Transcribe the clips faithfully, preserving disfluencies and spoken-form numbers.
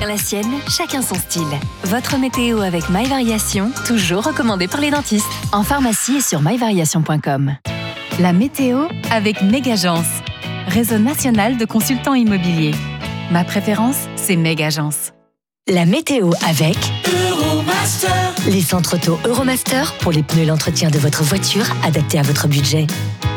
Chacun la sienne, chacun son style. Votre météo avec My Variation, toujours recommandé par les dentistes. En pharmacie et sur my variation point com. La météo avec Megagence, réseau national de consultants immobiliers. Ma préférence, c'est Megagence. La météo avec Euromaster. Les centres auto Euromaster pour les pneus et l'entretien de votre voiture adaptés à votre budget.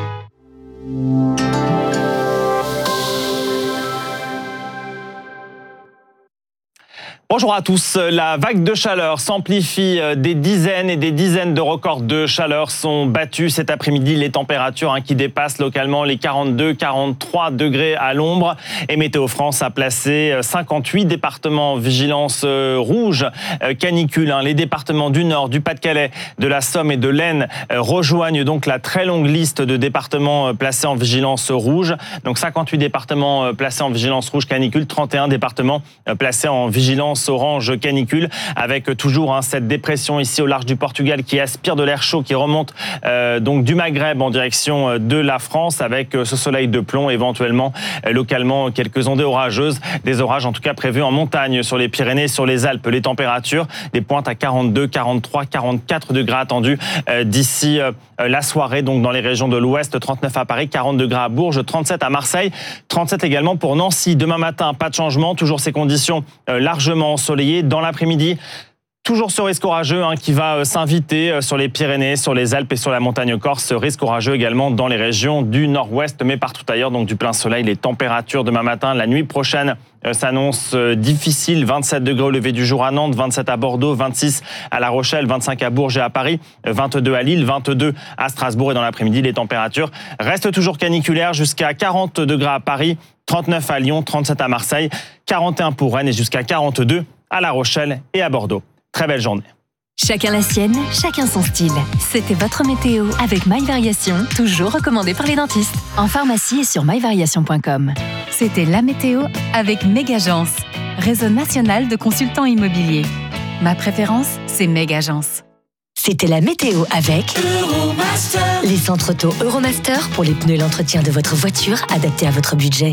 Bonjour à tous. La vague de chaleur s'amplifie. Des dizaines et des dizaines de records de chaleur sont battus cet après-midi. Les températures hein, qui dépassent localement les quarante-deux à quarante-trois degrés à l'ombre. Et Météo France a placé cinquante-huit départements en vigilance rouge canicule. Hein. Les départements du Nord, du Pas-de-Calais, de la Somme et de l'Aisne rejoignent donc la très longue liste de départements placés en vigilance rouge. Donc cinquante-huit départements placés en vigilance rouge canicule, trente et un départements placés en vigilance orange canicule, avec toujours hein, cette dépression ici au large du Portugal qui aspire de l'air chaud, qui remonte euh, donc du Maghreb en direction de la France, avec euh, ce soleil de plomb, éventuellement euh, localement quelques ondées orageuses, des orages en tout cas prévus en montagne sur les Pyrénées, sur les Alpes. Les températures, des pointes à quarante-deux, quarante-trois, quarante-quatre degrés attendus euh, d'ici euh, la soirée, donc dans les régions de l'Ouest, trente-neuf à Paris, quarante degrés à Bourges, trente-sept à Marseille, trente-sept également pour Nancy. Demain matin, pas de changement, toujours ces conditions euh, largement ensoleillé. Dans l'après-midi, toujours ce risque orageux hein, qui va s'inviter sur les Pyrénées, sur les Alpes et sur la montagne corse. Risque orageux également dans les régions du nord-ouest, mais partout ailleurs, donc du plein soleil. Les températures demain matin, la nuit prochaine euh, s'annoncent euh, difficiles. vingt-sept degrés au lever du jour à Nantes, vingt-sept à Bordeaux, vingt-six à La Rochelle, vingt-cinq à Bourges et à Paris, vingt-deux à Lille, vingt-deux à Strasbourg. Et dans l'après-midi, les températures restent toujours caniculaires jusqu'à quarante degrés à Paris, trente-neuf à Lyon, trente-sept à Marseille, quarante et un pour Rennes et jusqu'à quarante-deux à La Rochelle et à Bordeaux. Très belle journée. Chacun la sienne, chacun son style. C'était votre météo avec My Variation, toujours recommandé par les dentistes. En pharmacie et sur my variation point com. C'était la météo avec Megagence, réseau national de consultants immobiliers. Ma préférence, c'est Megagence. C'était la météo avec Euromaster. Les centres auto Euromaster pour les pneus et l'entretien de votre voiture adaptés à votre budget.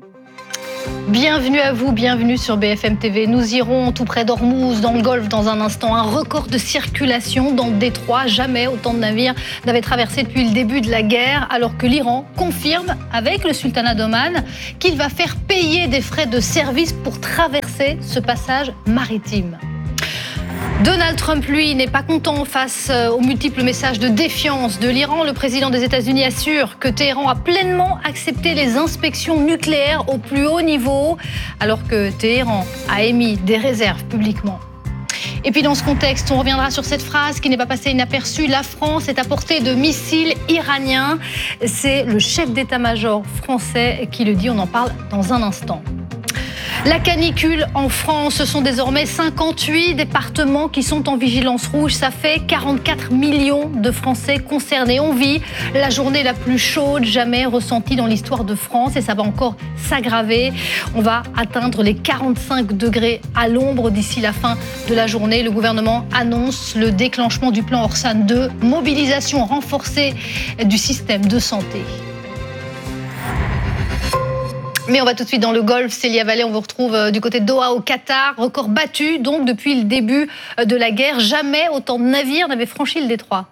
Bienvenue à vous, bienvenue sur B F M T V. Nous irons tout près d'Ormuz, dans le Golfe, dans un instant. Un record de circulation dans le détroit. Jamais autant de navires n'avaient traversé depuis le début de la guerre, alors que l'Iran confirme, avec le sultanat d'Oman, qu'il va faire payer des frais de service pour traverser ce passage maritime. Donald Trump, lui, n'est pas content face aux multiples messages de défiance de l'Iran. Le président des États-Unis assure que Téhéran a pleinement accepté les inspections nucléaires au plus haut niveau, alors que Téhéran a émis des réserves publiquement. Et puis dans ce contexte, on reviendra sur cette phrase qui n'est pas passée inaperçue. La France est à portée de missiles iraniens. C'est le chef d'état-major français qui le dit. On en parle dans un instant. La canicule en France, ce sont désormais cinquante-huit départements qui sont en vigilance rouge. Ça fait quarante-quatre millions de Français concernés. On vit la journée la plus chaude jamais ressentie dans l'histoire de France et ça va encore s'aggraver. On va atteindre les quarante-cinq degrés à l'ombre d'ici la fin de la journée. Le gouvernement annonce le déclenchement du plan Orsan deux, mobilisation renforcée du système de santé. Mais on va tout de suite dans le Golfe. Célia Vallée, on vous retrouve du côté de Doha au Qatar. Record battu donc depuis le début de la guerre. Jamais autant de navires n'avaient franchi le détroit.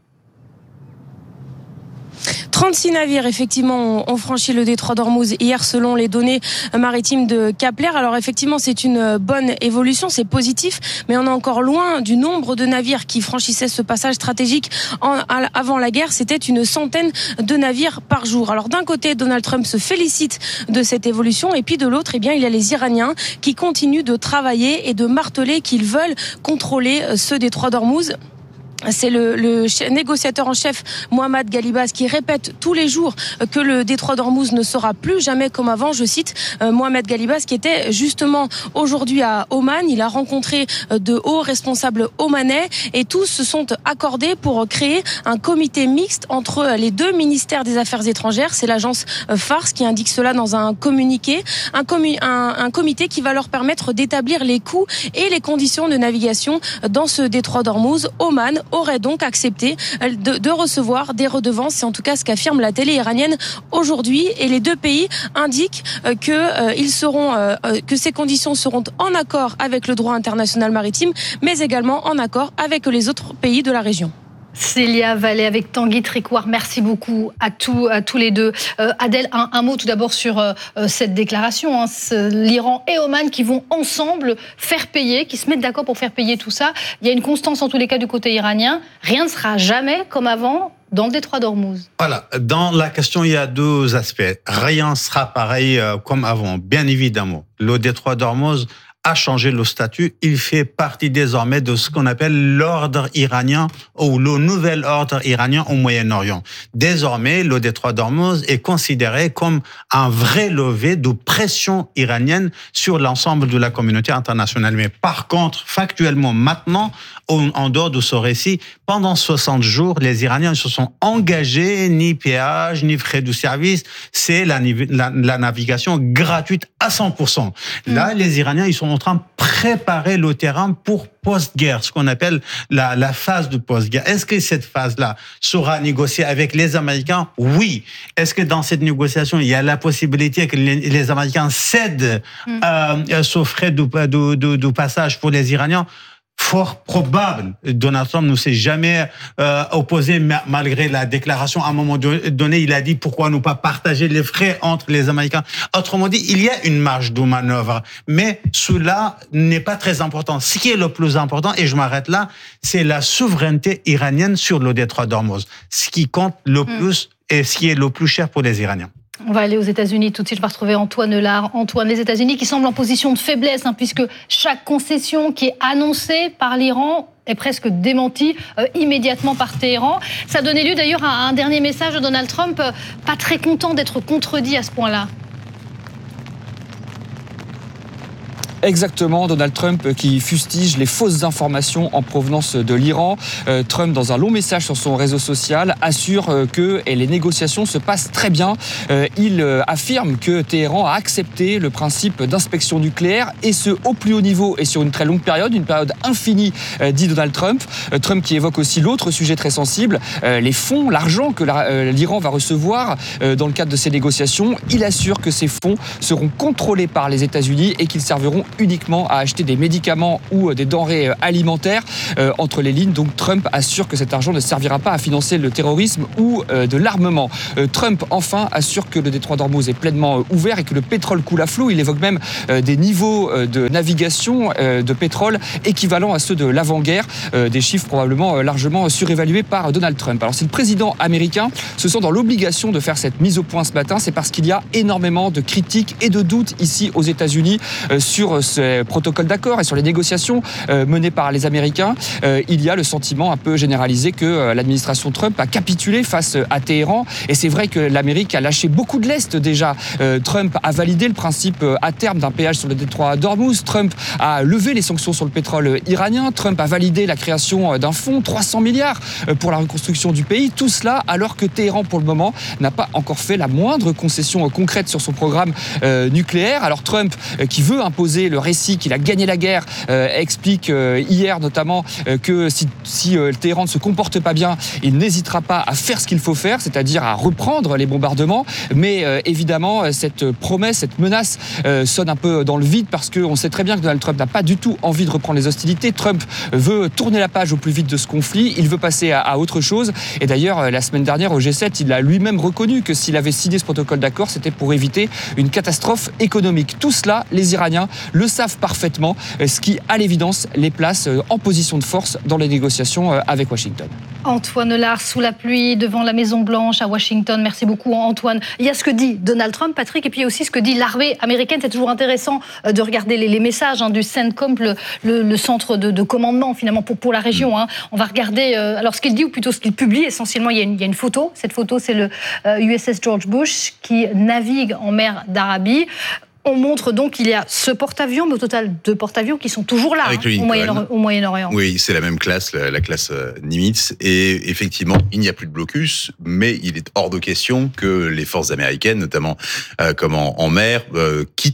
trente-six navires, effectivement, ont franchi le détroit d'Ormuz hier, selon les données maritimes de Kepler. Alors, effectivement, c'est une bonne évolution, c'est positif, mais on est encore loin du nombre de navires qui franchissaient ce passage stratégique en, avant la guerre. C'était une centaine de navires par jour. Alors, d'un côté, Donald Trump se félicite de cette évolution, et puis de l'autre, eh bien, il y a les Iraniens qui continuent de travailler et de marteler qu'ils veulent contrôler ce détroit d'Ormuz. C'est le, le négociateur en chef Mohammad Ghalibaf qui répète tous les jours que le détroit d'Ormuz ne sera plus jamais comme avant. Je cite euh, Mohammad Ghalibaf qui était justement aujourd'hui à Oman. Il a rencontré de hauts responsables omanais et tous se sont accordés pour créer un comité mixte entre les deux ministères des Affaires étrangères. C'est l'agence Fars qui indique cela dans un communiqué. Un, commu- un, un comité qui va leur permettre d'établir les coûts et les conditions de navigation dans ce détroit d'Ormuz. Oman aurait donc accepté de, de recevoir des redevances. C'est en tout cas ce qu'affirme la télé iranienne aujourd'hui. Et les deux pays indiquent que euh, ils seront, euh, que ces conditions seront en accord avec le droit international maritime, mais également en accord avec les autres pays de la région. Célia Vallée avec Tanguy Tricouart, merci beaucoup à, tout, à tous les deux. Euh, Adèle, un, un mot tout d'abord sur euh, cette déclaration. Hein, l'Iran et Oman qui vont ensemble faire payer, qui se mettent d'accord pour faire payer tout ça. Il y a une constance en tous les cas du côté iranien. Rien ne sera jamais comme avant dans le détroit d'Ormuz. Voilà, dans la question, il y a deux aspects. Rien ne sera pareil euh, comme avant, bien évidemment. Le détroit d'Ormuz a changé le statut. Il fait partie désormais de ce qu'on appelle l'ordre iranien ou le nouvel ordre iranien au Moyen-Orient. Désormais, le détroit d'Ormuz est considéré comme un vrai levier de pression iranienne sur l'ensemble de la communauté internationale. Mais par contre, factuellement, maintenant, en dehors de ce récit, pendant soixante jours, les Iraniens se sont engagés, ni péage, ni frais de service. C'est la, la, la navigation gratuite à cent pour cent. Là, mmh. les Iraniens, ils sont en train de préparer le terrain pour post-guerre, ce qu'on appelle la, la phase de post-guerre. Est-ce que cette phase-là sera négociée avec les Américains? Oui. Est-ce que dans cette négociation, il y a la possibilité que les, les Américains cèdent mmh. euh, ce frais de, de, de, de passage pour les Iraniens? Fort probable. Donald Trump ne s'est jamais euh, opposé, malgré la déclaration. À un moment donné, il a dit pourquoi ne pas partager les frais entre les Américains. Autrement dit, il y a une marge de manœuvre, mais cela n'est pas très important. Ce qui est le plus important, et je m'arrête là, c'est la souveraineté iranienne sur le détroit d'Ormuz. Ce qui compte le plus et ce qui est le plus cher pour les Iraniens. On va aller aux États-Unis tout de suite. Je vais retrouver Antoine Lard. Antoine, les États-Unis qui semblent en position de faiblesse, hein, puisque chaque concession qui est annoncée par l'Iran est presque démentie euh, immédiatement par Téhéran. Ça a donné lieu d'ailleurs à un dernier message de Donald Trump, euh, pas très content d'être contredit à ce point-là. Exactement, Donald Trump qui fustige les fausses informations en provenance de l'Iran. Euh, Trump, dans un long message sur son réseau social, assure euh, que et les négociations se passent très bien. Euh, il euh, affirme que Téhéran a accepté le principe d'inspection nucléaire, et ce au plus haut niveau et sur une très longue période, une période infinie, euh, dit Donald Trump. Euh, Trump qui évoque aussi l'autre sujet très sensible, euh, les fonds, l'argent que la, euh, l'Iran va recevoir euh, dans le cadre de ces négociations. Il assure que ces fonds seront contrôlés par les États-Unis et qu'ils serviront uniquement à acheter des médicaments ou des denrées alimentaires. Euh, entre les lignes, donc Trump assure que cet argent ne servira pas à financer le terrorisme ou euh, de l'armement. Euh, Trump, enfin, assure que le détroit d'Ormuz est pleinement euh, ouvert et que le pétrole coule à flot. Il évoque même euh, des niveaux euh, de navigation euh, de pétrole équivalents à ceux de l'avant-guerre, euh, des chiffres probablement euh, largement surévalués par Donald Trump. Alors si le président américain se sent dans l'obligation de faire cette mise au point ce matin, c'est parce qu'il y a énormément de critiques et de doutes ici aux États-Unis euh, sur ce protocole d'accord et sur les négociations euh, menées par les Américains. Euh, il y a le sentiment un peu généralisé que euh, l'administration Trump a capitulé face à Téhéran, et c'est vrai que l'Amérique a lâché beaucoup de lest déjà. Euh, Trump a validé le principe euh, à terme d'un péage sur le détroit d'Ormuz. Trump a levé les sanctions sur le pétrole iranien. Trump a validé la création d'un fonds, trois cents milliards euh, pour la reconstruction du pays. Tout cela alors que Téhéran, pour le moment, n'a pas encore fait la moindre concession euh, concrète sur son programme euh, nucléaire. Alors Trump, euh, qui veut imposer le récit qu'il a gagné la guerre, euh, explique euh, hier notamment euh, que si, si euh, Téhéran ne se comporte pas bien, il n'hésitera pas à faire ce qu'il faut faire, c'est-à-dire à reprendre les bombardements. Mais euh, évidemment, cette promesse, cette menace euh, sonne un peu dans le vide, parce qu'on sait très bien que Donald Trump n'a pas du tout envie de reprendre les hostilités. Trump veut tourner la page au plus vite de ce conflit, il veut passer à, à autre chose. Et d'ailleurs, la semaine dernière au G sept, il a lui-même reconnu que s'il avait signé ce protocole d'accord, c'était pour éviter une catastrophe économique. Tout cela, les Iraniens le savent parfaitement, ce qui, à l'évidence, les place en position de force dans les négociations avec Washington. Antoine Lard, sous la pluie, devant la Maison-Blanche à Washington. Merci beaucoup, Antoine. Il y a ce que dit Donald Trump, Patrick, et puis il y a aussi ce que dit l'armée américaine. C'est toujours intéressant de regarder les, les messages hein, du CENTCOM, le, le, le centre de, de commandement, finalement, pour, pour la région. Hein. On va regarder, euh, alors ce qu'il dit, ou plutôt ce qu'il publie, essentiellement, il y a une, il y a une photo. Cette photo, c'est le euh, U S S George Bush qui navigue en mer d'Arabie. On montre donc qu'il y a ce porte-avions, mais au total deux porte-avions qui sont toujours là, hein, au, Moyen- au Moyen-Orient. Oui, c'est la même classe, la, la classe euh, Nimitz. Et effectivement, il n'y a plus de blocus, mais il est hors de question que les forces américaines, notamment euh, comme en, en mer, euh, quittent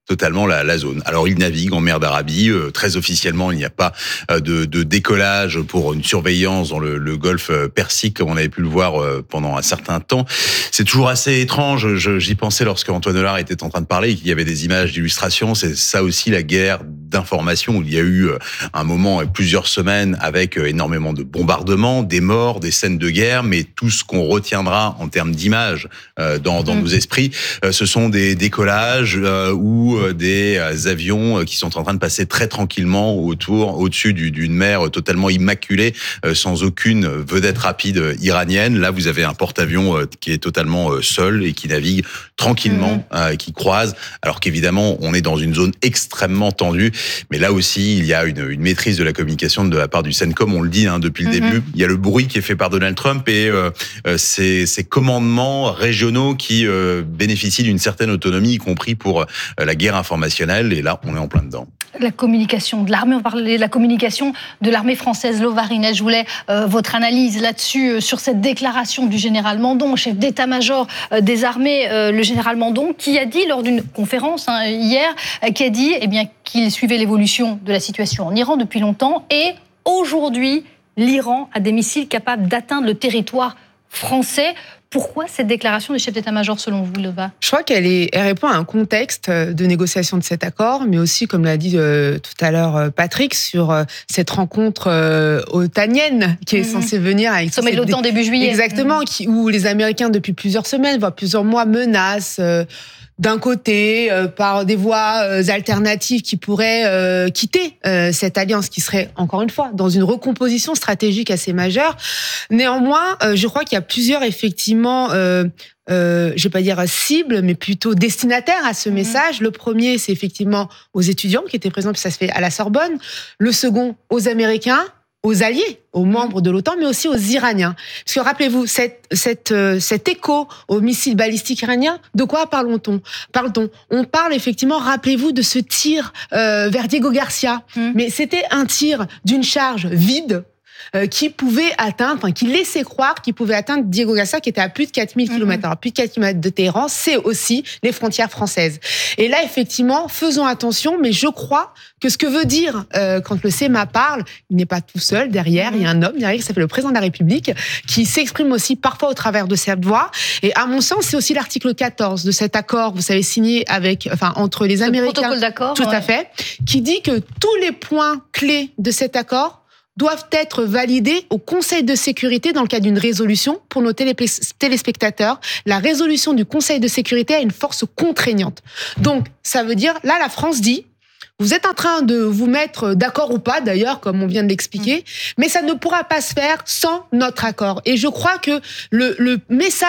totalement la, la zone. Alors, ils naviguent en mer d'Arabie. Euh, très officiellement, il n'y a pas euh, de, de décollage pour une surveillance dans le, le golfe Persique, comme on avait pu le voir euh, pendant un certain temps. C'est toujours assez étrange. Je, j'y pensais lorsque Antoine Hollard était en train de parler et qu'il y avait des images d'illustration. C'est ça aussi la guerre d'information où il y a eu euh, un moment, euh, plusieurs semaines, avec euh, énormément de bombardements, des morts, des scènes de guerre, mais tout ce qu'on retiendra en termes d'images euh, dans, dans mmh. nos esprits, euh, ce sont des décollages euh, ou des avions qui sont en train de passer très tranquillement autour, au-dessus d'une mer totalement immaculée, sans aucune vedette rapide iranienne. Là, vous avez un porte-avions qui est totalement seul et qui navigue tranquillement, mmh. qui croise, alors qu'évidemment, on est dans une zone extrêmement tendue. Mais là aussi, il y a une, une maîtrise de la communication de la part du CENTCOM, on le dit hein, depuis le mmh. début. Il y a le bruit qui est fait par Donald Trump et euh, ces, ces commandements régionaux qui euh, bénéficient d'une certaine autonomie, y compris pour euh, la guerre informationnelle, et là, on est en plein dedans. La communication de l'armée, on parlait de la communication de l'armée française. Lovarine, je voulais euh, votre analyse là-dessus, euh, sur cette déclaration du général Mandon, chef d'état-major euh, des armées, euh, le général Mandon, qui a dit lors d'une conférence hein, hier, euh, qui a dit eh bien, qu'il suivait l'évolution de la situation en Iran depuis longtemps, et aujourd'hui, l'Iran a des missiles capables d'atteindre le territoire français. Pourquoi cette déclaration du chef d'état-major, selon vous, Leva ? Je crois qu'elle est, elle répond à un contexte de négociation de cet accord, mais aussi, comme l'a dit euh, tout à l'heure euh, Patrick, sur euh, cette rencontre euh, otanienne qui est mmh. censée venir avec... Sommet de l'OTAN début juillet. Exactement, mmh. qui, où les Américains, depuis plusieurs semaines, voire plusieurs mois, menacent... Euh, d'un côté, euh, par des voies euh, alternatives qui pourraient euh, quitter euh, cette alliance, qui serait, encore une fois, dans une recomposition stratégique assez majeure. Néanmoins, euh, je crois qu'il y a plusieurs, effectivement, euh, euh, je vais pas dire cibles, mais plutôt destinataires à ce mmh. message. Le premier, c'est effectivement aux étudiants qui étaient présents, puis ça se fait à la Sorbonne. Le second, aux Américains, aux alliés, aux membres de l'OTAN, mais aussi aux Iraniens. Parce que rappelez-vous, cette, cette, euh, cet écho aux missiles balistiques iraniens, de quoi parlons-on Parle-t-on On parle effectivement, rappelez-vous, de ce tir euh, vers Diego Garcia. Mmh. Mais c'était un tir d'une charge vide, Euh, qui pouvait atteindre, enfin, qui laissait croire qu'il pouvait atteindre Diego Garcia, qui était à plus de quatre mille kilomètres. Alors, plus de quatre kilomètres de Téhéran, c'est aussi les frontières françaises. Et là, effectivement, faisons attention, mais je crois que ce que veut dire, euh, quand le C E M A parle, il n'est pas tout seul derrière, il y a un homme derrière qui s'appelle le président de la République, qui s'exprime aussi parfois au travers de cette voix. Et à mon sens, c'est aussi l'article quatorze de cet accord, vous savez, signé avec, enfin, entre les Américains. Le protocole d'accord. Tout ouais. à fait. Qui dit que tous les points clés de cet accord doivent être validés au Conseil de sécurité dans le cadre d'une résolution. Pour nos téléspectateurs, la résolution du Conseil de sécurité a une force contraignante. Donc, ça veut dire, là, la France dit, vous êtes en train de vous mettre d'accord ou pas, d'ailleurs, comme on vient de l'expliquer, mais ça ne pourra pas se faire sans notre accord. Et je crois que le, le message